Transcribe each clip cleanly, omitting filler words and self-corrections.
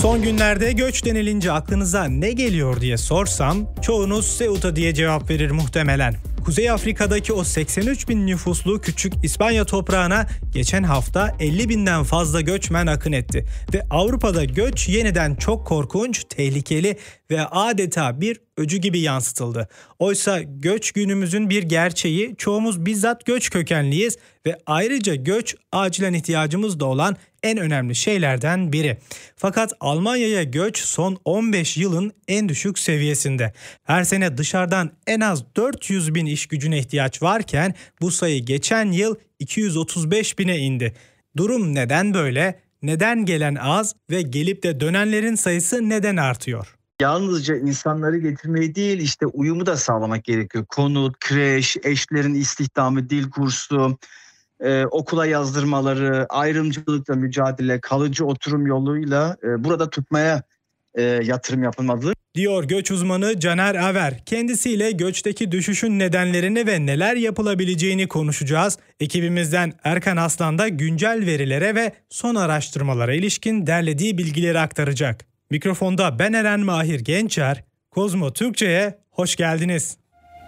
Son günlerde göç denilince aklınıza ne geliyor diye sorsam çoğunuz Ceuta diye cevap verir muhtemelen. Kuzey Afrika'daki o 83 bin nüfuslu küçük İspanya toprağına geçen hafta 50 binden fazla göçmen akın etti. Ve Avrupa'da göç yeniden çok korkunç, tehlikeli ve adeta bir öcü gibi yansıtıldı. Oysa göç günümüzün bir gerçeği, çoğumuz bizzat göç kökenliyiz ve ayrıca göç acilen ihtiyacımız da olan en önemli şeylerden biri. Fakat Almanya'ya göç son 15 yılın en düşük seviyesinde. Her sene dışarıdan en az 400 bin iş gücüne ihtiyaç varken bu sayı geçen yıl 235 bine indi. Durum neden böyle? Neden gelen az ve gelip de dönenlerin sayısı neden artıyor? Yalnızca insanları getirmeyi değil, işte uyumu da sağlamak gerekiyor. Konut, kreş, eşlerin istihdamı, dil kursu, okula yazdırmaları, ayrımcılıkla mücadele, kalıcı oturum yoluyla burada tutmaya yatırım yapılmalı. Diyor göç uzmanı Caner Aver. Kendisiyle göçteki düşüşün nedenlerini ve neler yapılabileceğini konuşacağız. Ekibimizden Erkan Aslan da güncel verilere ve son araştırmalara ilişkin derlediği bilgileri aktaracak. Mikrofonda ben Eren Mahir Gençer, Kozmo Türkçe'ye hoş geldiniz.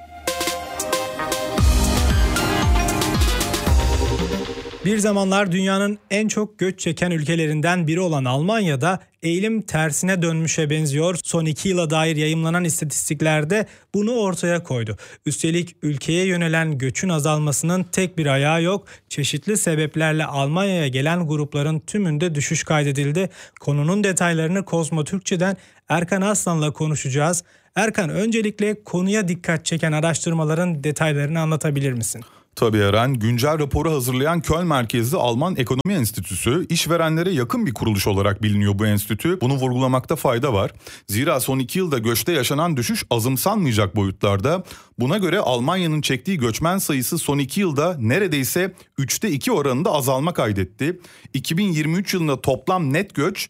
Bir zamanlar dünyanın en çok göç çeken ülkelerinden biri olan Almanya'da eğilim tersine dönmüşe benziyor. Son 2 yıla dair yayımlanan istatistiklerde bunu ortaya koydu. Üstelik ülkeye yönelen göçün azalmasının tek bir ayağı yok. Çeşitli sebeplerle Almanya'ya gelen grupların tümünde düşüş kaydedildi. Konunun detaylarını Kozmo Türkçe'den Erkan Aslan'la konuşacağız. Erkan, öncelikle konuya dikkat çeken araştırmaların detaylarını anlatabilir misin? Tabii Eren, güncel raporu hazırlayan Köln merkezli Alman Ekonomi Enstitüsü, işverenlere yakın bir kuruluş olarak biliniyor bu enstitü. Bunu vurgulamakta fayda var. Zira son 2 yılda göçte yaşanan düşüş azımsanmayacak boyutlarda. Buna göre Almanya'nın çektiği göçmen sayısı son 2 yılda neredeyse 3'te 2 oranında azalma kaydetti. 2023 yılında toplam net göç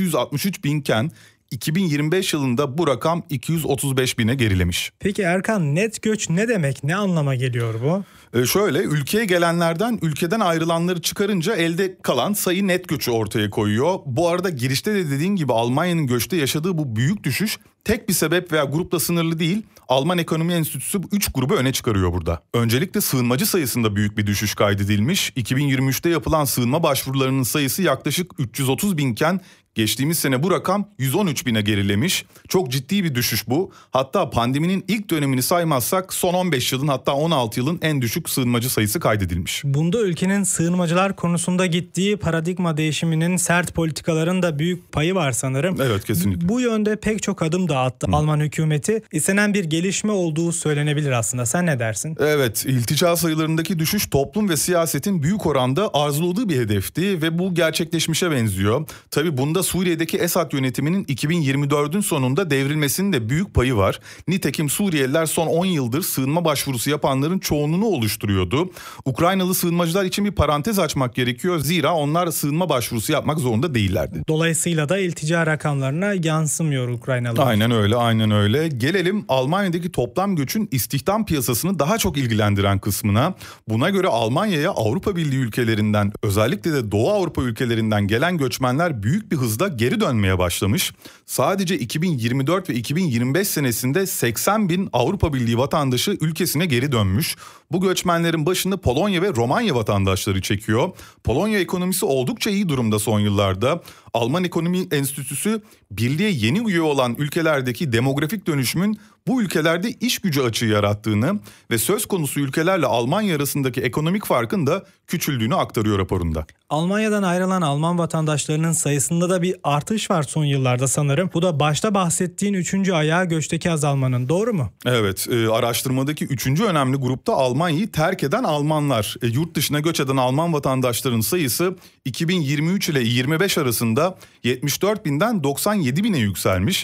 663 binken 2025 yılında bu rakam 235 bine gerilemiş. Peki Erkan, net göç ne demek? Ne anlama geliyor bu? Şöyle, ülkeye gelenlerden ülkeden ayrılanları çıkarınca elde kalan sayı net göçü ortaya koyuyor. Bu arada girişte de dediğin gibi Almanya'nın göçte yaşadığı bu büyük düşüş tek bir sebep veya grupla sınırlı değil. Alman Ekonomi Enstitüsü 3 grubu öne çıkarıyor burada. Öncelikle sığınmacı sayısında büyük bir düşüş kaydedilmiş. 2023'te yapılan sığınma başvurularının sayısı yaklaşık 330 binken geçtiğimiz sene bu rakam 113 bine gerilemiş. Çok ciddi bir düşüş bu. Hatta pandeminin ilk dönemini saymazsak son 15 yılın, hatta 16 yılın en düşük sığınmacı sayısı kaydedilmiş. Bunda ülkenin sığınmacılar konusunda gittiği paradigma değişiminin, sert politikaların da büyük payı var sanırım. Evet, kesinlikle. Bu yönde pek çok adım da attı Alman hükümeti. İstenen bir gelişme olduğu söylenebilir aslında. Sen ne dersin? Evet, iltica sayılarındaki düşüş toplum ve siyasetin büyük oranda arzuladığı bir hedefti ve bu gerçekleşmişe benziyor. Tabii bunda Suriye'deki Esad yönetiminin 2024'ün sonunda devrilmesinin de büyük payı var. Nitekim Suriyeliler son 10 yıldır sığınma başvurusu yapanların çoğunluğunu oluşturuyordu. Ukraynalı sığınmacılar için bir parantez açmak gerekiyor. Zira onlar sığınma başvurusu yapmak zorunda değillerdi. Dolayısıyla da iltica rakamlarına yansımıyor Ukraynalılar. Aynen öyle. Gelelim Almanya'daki toplam göçün istihdam piyasasını daha çok ilgilendiren kısmına. Buna göre Almanya'ya Avrupa Birliği ülkelerinden, özellikle de Doğu Avrupa ülkelerinden gelen göçmenler büyük bir hızla geri dönmeye başlamış. Sadece 2024 ve 2025 senesinde 80 bin Avrupa Birliği vatandaşı ülkesine geri dönmüş. Bu göçmenlerin başında Polonya ve Romanya vatandaşları çekiyor. Polonya ekonomisi oldukça iyi durumda son yıllarda. Alman Ekonomi Enstitüsü, birliğe yeni üye olan ülkelerdeki demografik dönüşümün bu ülkelerde iş gücü açığı yarattığını ve söz konusu ülkelerle Almanya arasındaki ekonomik farkın da küçüldüğünü aktarıyor raporunda. Almanya'dan ayrılan Alman vatandaşlarının sayısında da bir artış var son yıllarda sanırım. Bu da başta bahsettiğin 3. ayağı göçteki azalmanın, doğru mu? Evet, araştırmadaki 3. önemli grupta Almanya'yı terk eden Almanlar. Yurt dışına göç eden Alman vatandaşların sayısı 2023 ile 25 arasında 74 binden 97 bine yükselmiş.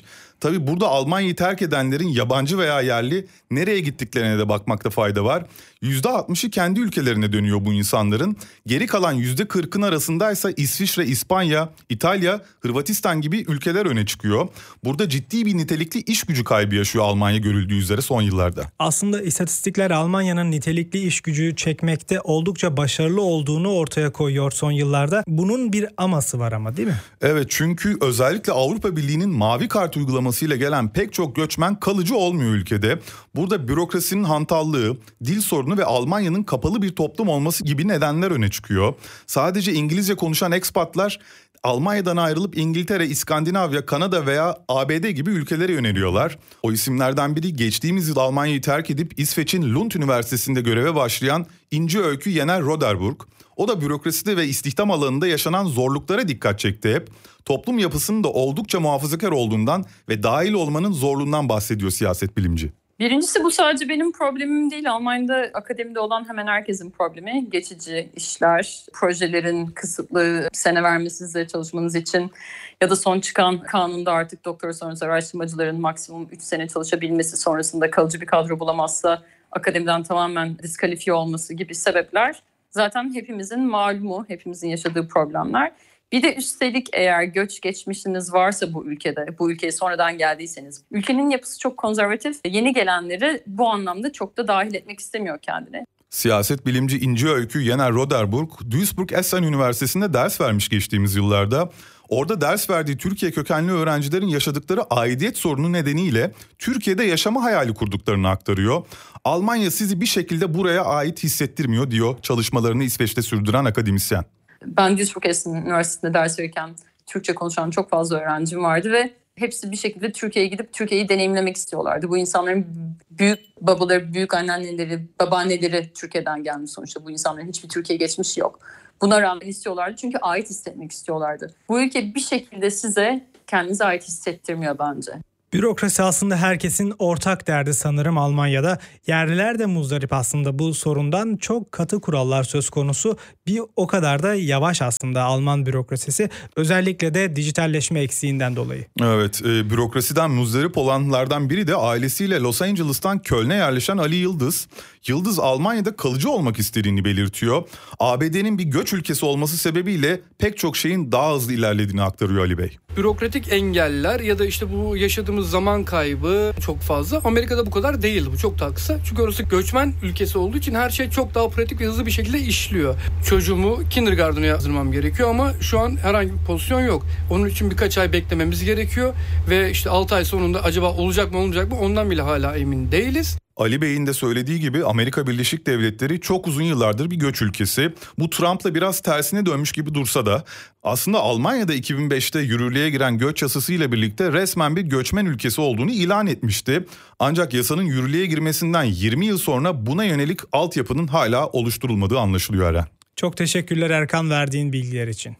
Tabii burada Almanya'yı terk edenlerin yabancı veya yerli nereye gittiklerine de bakmakta fayda var. %60'ı kendi ülkelerine dönüyor bu insanların. Geri kalan %40'ın arasındaysa İsviçre, İspanya, İtalya, Hırvatistan gibi ülkeler öne çıkıyor. Burada ciddi bir nitelikli iş gücü kaybı yaşıyor Almanya görüldüğü üzere son yıllarda. Aslında istatistikler Almanya'nın nitelikli iş gücü çekmekte oldukça başarılı olduğunu ortaya koyuyor son yıllarda. Bunun bir aması var ama, değil mi? Evet, çünkü özellikle Avrupa Birliği'nin mavi kart uygulamasıyla gelen pek çok göçmen kalıcı olmuyor ülkede. Burada bürokrasinin hantallığı, dil sorunu ve Almanya'nın kapalı bir toplum olması gibi nedenler öne çıkıyor. Sadece İngilizce konuşan ekspatlar Almanya'dan ayrılıp İngiltere, İskandinavya, Kanada veya ABD gibi ülkelere yöneliyorlar. O isimlerden biri geçtiğimiz yıl Almanya'yı terk edip İsveç'in Lund Üniversitesi'nde göreve başlayan İnci Öykü Yener Roderburg. O da bürokraside ve istihdam alanında yaşanan zorluklara dikkat çekti hep. Toplum yapısının da oldukça muhafazakar olduğundan ve dahil olmanın zorluğundan bahsediyor siyaset bilimci. Birincisi, bu sadece benim problemim değil. Almanya'da akademide olan hemen herkesin problemi. Geçici işler, projelerin kısıtlı sene vermesi size çalışmanız için ya da son çıkan kanunda artık doktora sonrası araştırmacıların maksimum 3 sene çalışabilmesi, sonrasında kalıcı bir kadro bulamazsa akademiden tamamen diskalifiye olması gibi sebepler zaten hepimizin malumu, hepimizin yaşadığı problemler. Bir de üstelik eğer göç geçmişiniz varsa bu ülkede, bu ülkeye sonradan geldiyseniz, ülkenin yapısı çok konservatif. Yeni gelenleri bu anlamda çok da dahil etmek istemiyor kendine. Siyaset bilimci İnci Öykü Yener Roderburg, Duisburg-Essen Üniversitesi'nde ders vermiş geçtiğimiz yıllarda. Orada ders verdiği Türkiye kökenli öğrencilerin yaşadıkları aidiyet sorunu nedeniyle Türkiye'de yaşama hayali kurduklarını aktarıyor. Almanya sizi bir şekilde buraya ait hissettirmiyor diyor çalışmalarını İsveç'te sürdüren akademisyen. Ben Duisburg-Essen Üniversitesi'nde ders verirken Türkçe konuşan çok fazla öğrencim vardı ve hepsi bir şekilde Türkiye'ye gidip Türkiye'yi deneyimlemek istiyorlardı. Bu insanların büyük babaları, büyük anneanneleri, babaanneleri Türkiye'den gelmiş sonuçta. Bu insanların hiçbir Türkiye geçmişi yok. Buna rağmen istiyorlardı çünkü ait hissetmek istiyorlardı. Bu ülke bir şekilde size kendinize ait hissettirmiyor bence. Bürokrasi aslında herkesin ortak derdi sanırım Almanya'da. Yerliler de muzdarip aslında bu sorundan. Çok katı kurallar söz konusu. Bir o kadar da yavaş aslında Alman bürokrasisi. Özellikle de dijitalleşme eksiğinden dolayı. Evet, bürokrasiden muzdarip olanlardan biri de ailesiyle Los Angeles'tan Köln'e yerleşen Ali Yıldız. Yıldız Almanya'da kalıcı olmak istediğini belirtiyor. ABD'nin bir göç ülkesi olması sebebiyle pek çok şeyin daha hızlı ilerlediğini aktarıyor Ali Bey. Bürokratik engeller ya da işte bu yaşadığımız zaman kaybı çok fazla. Amerika'da bu kadar değil. Bu çok daha kısa. Çünkü orası göçmen ülkesi olduğu için her şey çok daha pratik ve hızlı bir şekilde işliyor. Çocuğumu kindergarten'a yazdırmam gerekiyor ama şu an herhangi bir pozisyon yok. Onun için birkaç ay beklememiz gerekiyor ve işte 6 ay sonunda acaba olacak mı olmayacak mı ondan bile hala emin değiliz. Ali Bey'in de söylediği gibi Amerika Birleşik Devletleri çok uzun yıllardır bir göç ülkesi. Bu Trump'la biraz tersine dönmüş gibi dursa da aslında Almanya'da 2005'te yürürlüğe giren göç yasasıyla birlikte resmen bir göçmen ülkesi olduğunu ilan etmişti. Ancak yasanın yürürlüğe girmesinden 20 yıl sonra buna yönelik altyapının hala oluşturulmadığı anlaşılıyor Eren. Çok teşekkürler Erkan verdiğin bilgiler için.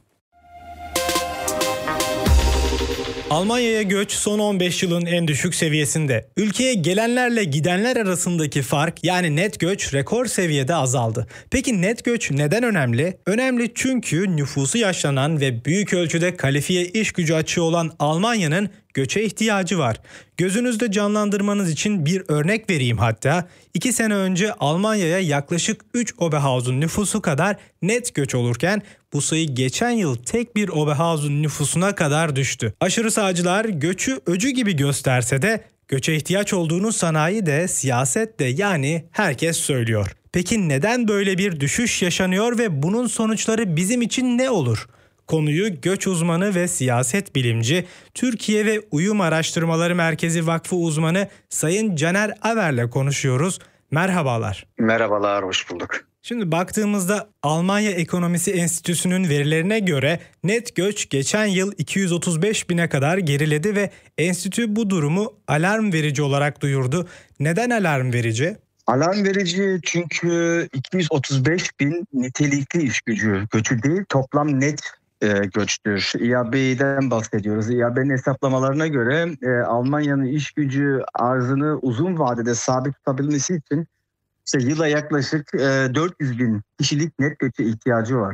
Almanya'ya göç son 15 yılın en düşük seviyesinde. Ülkeye gelenlerle gidenler arasındaki fark yani net göç rekor seviyede azaldı. Peki net göç neden önemli? Önemli çünkü nüfusu yaşlanan ve büyük ölçüde kalifiye iş gücü açığı olan Almanya'nın göçe ihtiyacı var. Gözünüzde canlandırmanız için bir örnek vereyim hatta. 2 sene önce Almanya'ya yaklaşık 3 Oberhausen nüfusu kadar net göç olurken bu sayı geçen yıl tek bir Oberhausen nüfusuna kadar düştü. Aşırı sağcılar göçü öcü gibi gösterse de göçe ihtiyaç olduğunu sanayi de siyaset de yani herkes söylüyor. Peki neden böyle bir düşüş yaşanıyor ve bunun sonuçları bizim için ne olur? Konuyu göç uzmanı ve siyaset bilimci, Türkiye ve Uyum Araştırmaları Merkezi Vakfı uzmanı Sayın Caner Aver'le konuşuyoruz. Merhabalar. Merhabalar, hoş bulduk. Şimdi baktığımızda Almanya Ekonomisi Enstitüsü'nün verilerine göre net göç geçen yıl 235 bine kadar geriledi ve enstitü bu durumu alarm verici olarak duyurdu. Neden alarm verici? Alarm verici çünkü 235 bin nitelikli iş göçü değil, toplam net göçtür. İAB'den bahsediyoruz. İAB'nin hesaplamalarına göre Almanya'nın iş gücü arzını uzun vadede sabit tutabilmesi için yıla yaklaşık 400 bin kişilik net göçe ihtiyacı var.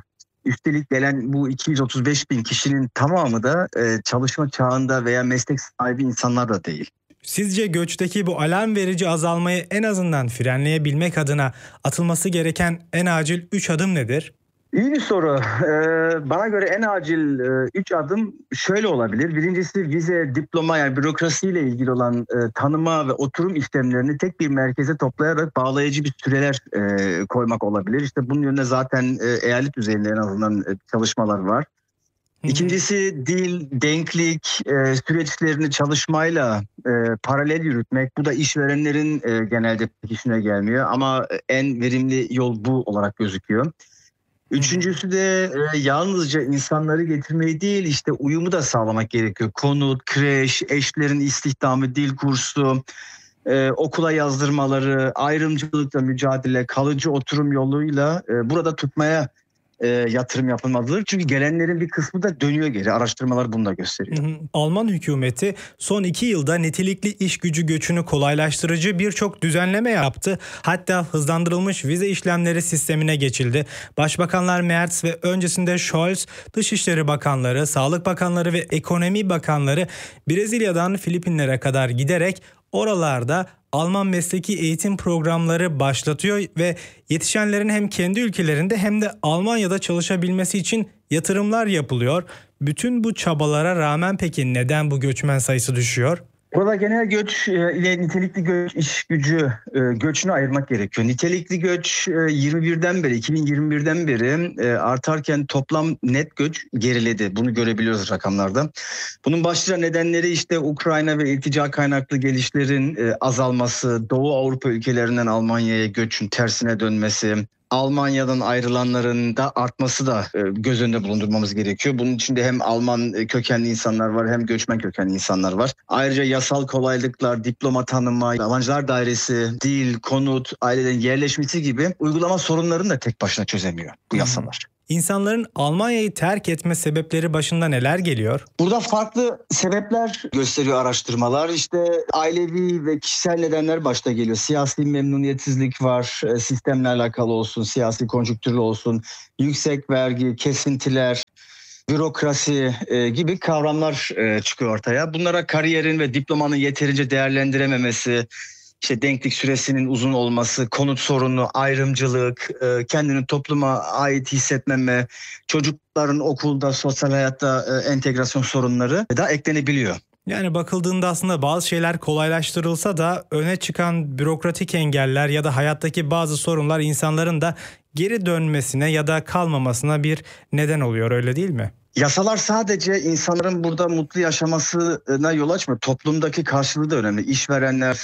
Üstelik gelen bu 235 bin kişinin tamamı da çalışma çağında veya meslek sahibi insanlar da değil. Sizce göçteki bu alarm verici azalmayı en azından frenleyebilmek adına atılması gereken en acil 3 adım nedir? İyi bir soru. Bana göre en acil 3 adım şöyle olabilir. Birincisi vize, diploma yani bürokrasiyle ilgili olan tanıma ve oturum işlemlerini tek bir merkeze toplayarak bağlayıcı bir süreler koymak olabilir. İşte bunun yönünde zaten eyalet düzeyinde en azından çalışmalar var. İkincisi dil, denklik süreçlerini çalışmayla paralel yürütmek. Bu da işverenlerin genelde işine gelmiyor ama en verimli yol bu olarak gözüküyor. Üçüncüsü de yalnızca insanları getirmeyi değil işte uyumu da sağlamak gerekiyor. Konut, kreş, eşlerin istihdamı, dil kursu, okula yazdırmaları, ayrımcılıkla mücadele, kalıcı oturum yoluyla burada tutmaya yatırım yapılmalıdır. Çünkü gelenlerin bir kısmı da dönüyor geri. Araştırmalar bunu da gösteriyor. Alman hükümeti son 2 yılda nitelikli iş gücü göçünü kolaylaştırıcı birçok düzenleme yaptı. Hatta hızlandırılmış vize işlemleri sistemine geçildi. Başbakanlar Merz ve öncesinde Scholz, Dışişleri Bakanları, Sağlık Bakanları ve Ekonomi Bakanları Brezilya'dan Filipinlere kadar giderek oralarda Alman mesleki eğitim programları başlatıyor ve yetişenlerin hem kendi ülkelerinde hem de Almanya'da çalışabilmesi için yatırımlar yapılıyor. Bütün bu çabalara rağmen peki neden bu göçmen sayısı düşüyor? Burada genel göç ile nitelikli göç, iş gücü göçünü ayırmak gerekiyor. Nitelikli göç 2021'den beri artarken toplam net göç geriledi. Bunu görebiliyoruz rakamlarda. Bunun başlıca nedenleri işte Ukrayna ve iltica kaynaklı gelişlerin azalması, Doğu Avrupa ülkelerinden Almanya'ya göçün tersine dönmesi, Almanya'dan ayrılanların da artması da göz önünde bulundurmamız gerekiyor. Bunun içinde hem Alman kökenli insanlar var hem göçmen kökenli insanlar var. Ayrıca yasal kolaylıklar, diploma tanıma, yabancılar dairesi, dil, konut, ailelerin yerleşmesi gibi uygulama sorunlarını da tek başına çözemiyor bu yasalar. İnsanların Almanya'yı terk etme sebepleri başında neler geliyor? Burada farklı sebepler gösteriyor araştırmalar. İşte ailevi ve kişisel nedenler başta geliyor. Siyasi memnuniyetsizlik var, sistemle alakalı olsun, siyasi konjonktürlü olsun, yüksek vergi, kesintiler, bürokrasi gibi kavramlar çıkıyor ortaya. Bunlara kariyerin ve diplomanın yeterince değerlendirememesi, İşte denklik süresinin uzun olması, konut sorunu, ayrımcılık, kendini topluma ait hissetmeme, çocukların okulda, sosyal hayatta entegrasyon sorunları da eklenebiliyor. Yani bakıldığında aslında bazı şeyler kolaylaştırılsa da öne çıkan bürokratik engeller ya da hayattaki bazı sorunlar insanların da geri dönmesine ya da kalmamasına bir neden oluyor, öyle değil mi? Yasalar sadece insanların burada mutlu yaşamasına yol açmıyor. Toplumdaki karşılığı da önemli. İşverenler,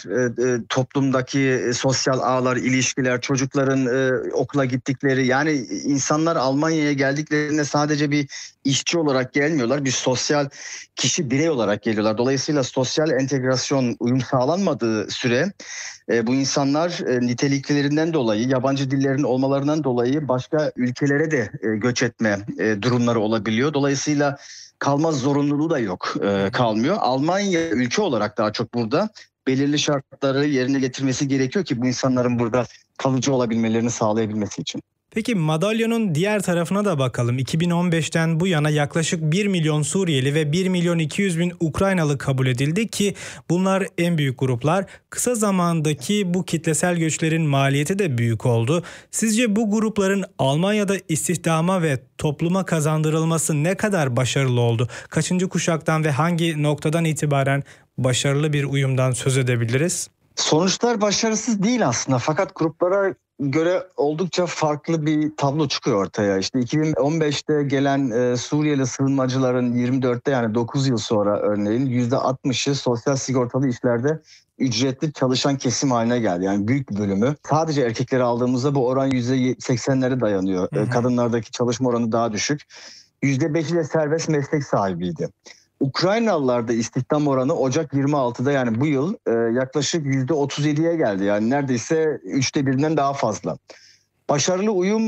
toplumdaki sosyal ağlar, ilişkiler, çocukların okula gittikleri. Yani insanlar Almanya'ya geldiklerinde sadece bir işçi olarak gelmiyorlar. Bir sosyal kişi, birey olarak geliyorlar. Dolayısıyla sosyal entegrasyon, uyum sağlanmadığı süre bu insanlar niteliklerinden dolayı, yabancı dillerin olmalarından dolayı başka ülkelere de göç etme durumları olabiliyor. Dolayısıyla kalma zorunluluğu da yok, kalmıyor. Almanya ülke olarak daha çok burada belirli şartları yerine getirmesi gerekiyor ki bu insanların burada kalıcı olabilmelerini sağlayabilmesi için. Peki madalyonun diğer tarafına da bakalım. 2015'ten bu yana yaklaşık 1 milyon Suriyeli ve 1 milyon 200 bin Ukraynalı kabul edildi ki bunlar en büyük gruplar. Kısa zamandaki bu kitlesel göçlerin maliyeti de büyük oldu. Sizce bu grupların Almanya'da istihdama ve topluma kazandırılması ne kadar başarılı oldu? Kaçıncı kuşaktan ve hangi noktadan itibaren başarılı bir uyumdan söz edebiliriz? Sonuçlar başarısız değil aslında, fakat gruplara göre oldukça farklı bir tablo çıkıyor ortaya. İşte 2015'te gelen Suriyeli sığınmacıların 24'te yani 9 yıl sonra örneğin %60'ı sosyal sigortalı işlerde ücretli çalışan kesim haline geldi. Yani büyük bir bölümü. Sadece erkekleri aldığımızda bu oran %80'lere dayanıyor. Kadınlardaki çalışma oranı daha düşük. %5'i de serbest meslek sahibiydi. Ukraynalılarda istihdam oranı Ocak 26'da yani bu yıl yaklaşık %37'ye geldi. Yani neredeyse 1/3'den daha fazla. Başarılı uyum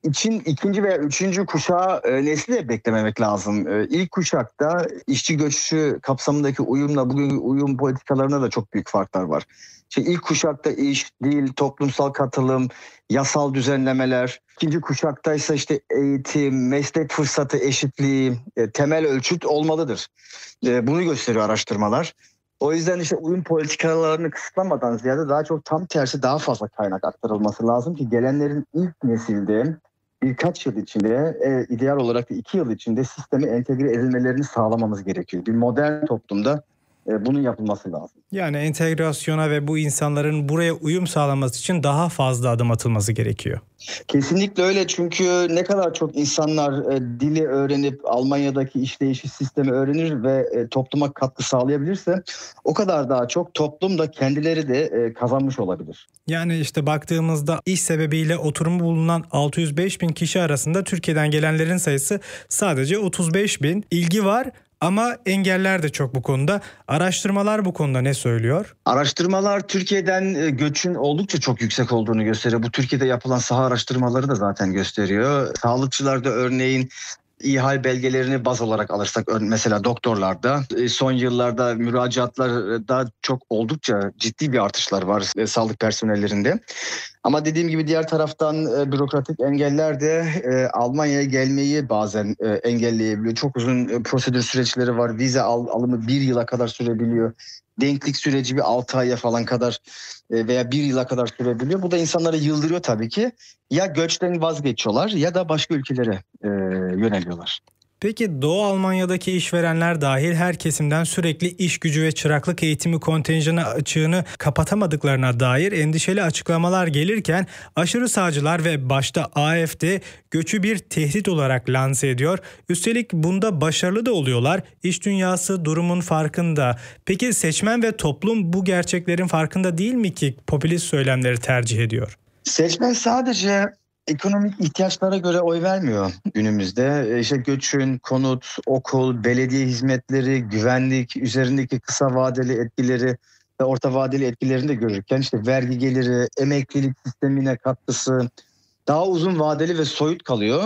için ikinci veya üçüncü kuşağı nesli de beklememek lazım. İlk kuşakta işçi göçü kapsamındaki uyumla bugünkü uyum politikalarına da çok büyük farklar var. İlk kuşakta iş, dil, toplumsal katılım, yasal düzenlemeler. İkinci kuşakta ise işte eğitim, meslek fırsatı eşitliği temel ölçüt olmalıdır. Bunu gösteriyor araştırmalar. O yüzden işte uyum politikalarını kısıtlamadan ziyade daha çok tam tersi daha fazla kaynak aktarılması lazım ki gelenlerin ilk nesilde birkaç yıl içinde, ideal olarak da 2 yıl içinde sisteme entegre edilmelerini sağlamamız gerekiyor. Bir modern toplumda bunun yapılması lazım. Yani entegrasyona ve bu insanların buraya uyum sağlaması için daha fazla adım atılması gerekiyor. Kesinlikle öyle, çünkü ne kadar çok insanlar dili öğrenip Almanya'daki işleyişi sistemi öğrenir ve topluma katkı sağlayabilirse o kadar daha çok toplum da kendileri de kazanmış olabilir. Yani işte baktığımızda iş sebebiyle oturumu bulunan 605 bin kişi arasında Türkiye'den gelenlerin sayısı sadece 35 bin. İlgi var. Ama engeller de çok bu konuda. Araştırmalar bu konuda ne söylüyor? Araştırmalar Türkiye'den göçün oldukça çok yüksek olduğunu gösteriyor. Bu Türkiye'de yapılan saha araştırmaları da zaten gösteriyor. Sağlıkçılar da örneğin İHAL belgelerini baz olarak alırsak mesela doktorlarda son yıllarda müracaatlarda çok oldukça ciddi bir artışlar var sağlık personellerinde. Ama dediğim gibi diğer taraftan bürokratik engeller de Almanya'ya gelmeyi bazen engelleyebiliyor. Çok uzun prosedür süreçleri var. Vize alımı 1 yıla kadar sürebiliyor. Denklik süreci bir 6 aya falan kadar veya 1 yıla kadar sürebiliyor. Bu da insanları yıldırıyor tabii ki. Ya göçten vazgeçiyorlar ya da başka ülkelere yöneliyorlar. Peki Doğu Almanya'daki işverenler dahil her kesimden sürekli iş gücü ve çıraklık eğitimi kontenjanı açığını kapatamadıklarına dair endişeli açıklamalar gelirken aşırı sağcılar ve başta AfD göçü bir tehdit olarak lanse ediyor. Üstelik bunda başarılı da oluyorlar. İş dünyası durumun farkında. Peki seçmen ve toplum bu gerçeklerin farkında değil mi ki popülist söylemleri tercih ediyor? Seçmen sadece ekonomik ihtiyaçlara göre oy vermiyor günümüzde. İşte göçün, konut, okul, belediye hizmetleri, güvenlik üzerindeki kısa vadeli etkileri ve orta vadeli etkilerini de görürken işte vergi geliri, emeklilik sistemine katkısı daha uzun vadeli ve soyut kalıyor.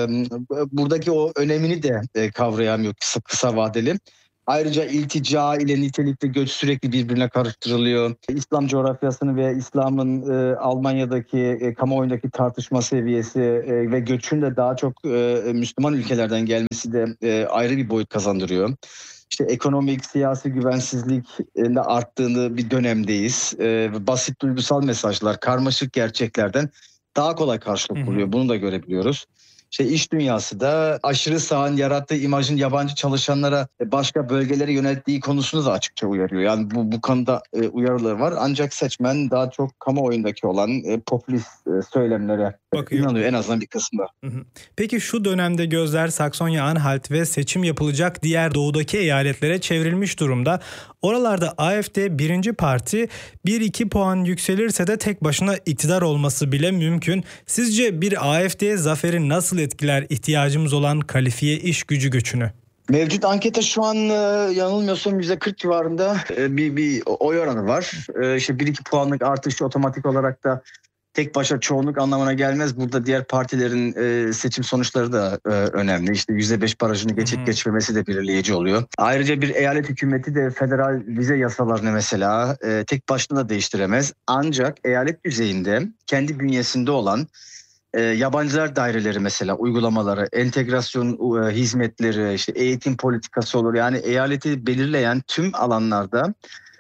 Buradaki o önemini de kavrayamıyor kısa vadeli. Ayrıca iltica ile nitelikli göç sürekli birbirine karıştırılıyor. İslam coğrafyasını ve İslam'ın Almanya'daki kamuoyundaki tartışma seviyesi ve göçün de daha çok Müslüman ülkelerden gelmesi de ayrı bir boyut kazandırıyor. İşte ekonomik, siyasi güvensizlik de arttığını bir dönemdeyiz. Basit duygusal mesajlar, karmaşık gerçeklerden daha kolay karşılık buluyor. Bunu da görebiliyoruz. İş dünyası da aşırı sağın yarattığı imajın yabancı çalışanlara başka bölgelere yönelttiği konusunu da açıkça uyarıyor. Yani bu konuda uyarıları var. Ancak seçmen daha çok kamuoyundaki olan popülist söylemlere inanıyor en azından bir kısmı. Peki şu dönemde gözler Saksonya-Anhalt ve seçim yapılacak diğer doğudaki eyaletlere çevrilmiş durumda. Oralarda AfD birinci parti 1-2 puan yükselirse de tek başına iktidar olması bile mümkün. Sizce bir AfD zaferi nasıl etkiler ihtiyacımız olan kalifiye iş gücü göçünü? Mevcut ankete şu an yanılmıyorsam %40 civarında bir oy oranı var. İşte 1-2 puanlık artış otomatik olarak da tek başa çoğunluk anlamına gelmez. Burada diğer partilerin seçim sonuçları da önemli. İşte %5 barajını geçip geçmemesi de belirleyici oluyor. Ayrıca bir eyalet hükümeti de federal vize yasalarını mesela tek başına da değiştiremez. Ancak eyalet düzeyinde kendi bünyesinde olan yabancılar daireleri mesela uygulamaları, entegrasyon hizmetleri, işte eğitim politikası olur. Yani eyaleti belirleyen tüm alanlarda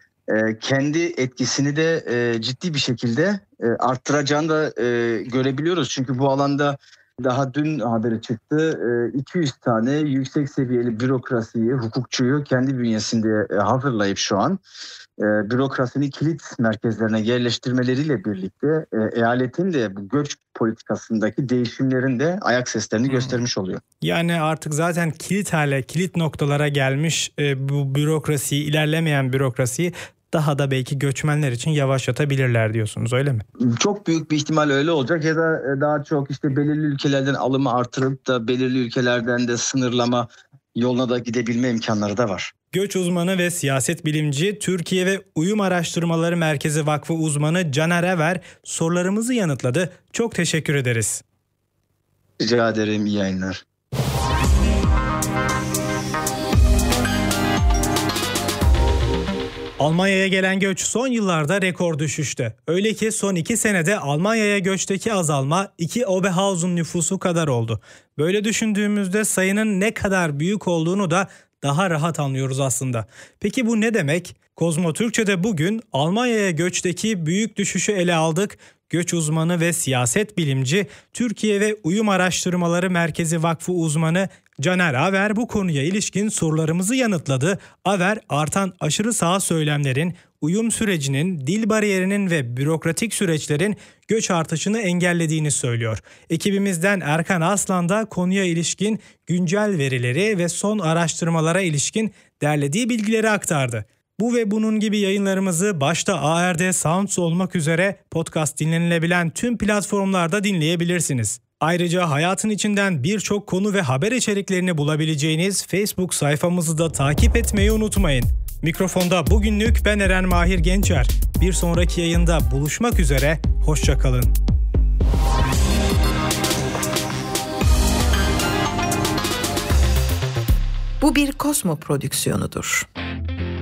kendi etkisini de ciddi bir şekilde arttıracağını da görebiliyoruz. Çünkü bu alanda daha dün haberi çıktı. 200 tane yüksek seviyeli bürokrasiyi, hukukçuyu kendi bünyesinde hazırlayıp şu an bürokrasinin kilit merkezlerine yerleştirmeleriyle birlikte eyaletin de bu göç politikasındaki değişimlerin de ayak seslerini göstermiş oluyor. Yani artık zaten kilit noktalara gelmiş bu bürokrasiyi, ilerlemeyen bürokrasiyi daha da belki göçmenler için yavaşlatabilirler diyorsunuz, öyle mi? Çok büyük bir ihtimal öyle olacak ya da daha çok işte belirli ülkelerden alımı artırıp da belirli ülkelerden de sınırlama yoluna da gidebilme imkanları da var. Göç uzmanı ve siyaset bilimci, Türkiye ve Uyum Araştırmaları Merkezi Vakfı uzmanı Caner Ever sorularımızı yanıtladı. Çok teşekkür ederiz. Rica ederim, iyi yayınlar. Almanya'ya gelen göç son yıllarda rekor düşüşte. Öyle ki son 2 senede Almanya'ya göçteki azalma 2 Oberhausen nüfusu kadar oldu. Böyle düşündüğümüzde sayının ne kadar büyük olduğunu da daha rahat anlıyoruz aslında. Peki bu ne demek? Kozmo Türkçe'de bugün Almanya'ya göçteki büyük düşüşü ele aldık. Göç uzmanı ve siyaset bilimci, Türkiye ve Uyum Araştırmaları Merkezi Vakfı uzmanı Caner Aver bu konuya ilişkin sorularımızı yanıtladı. Aver, artan aşırı sağ söylemlerin, uyum sürecinin, dil bariyerinin ve bürokratik süreçlerin göç artışını engellediğini söylüyor. Ekibimizden Erkan Aslan da konuya ilişkin güncel verileri ve son araştırmalara ilişkin derlediği bilgileri aktardı. Bu ve bunun gibi yayınlarımızı başta ARD Sounds olmak üzere podcast dinlenilebilen tüm platformlarda dinleyebilirsiniz. Ayrıca hayatın içinden birçok konu ve haber içeriklerini bulabileceğiniz Facebook sayfamızı da takip etmeyi unutmayın. Mikrofonda bugünlük ben Eren Mahir Gençer. Bir sonraki yayında buluşmak üzere, hoşça kalın. Bu bir Kozmo prodüksiyonudur.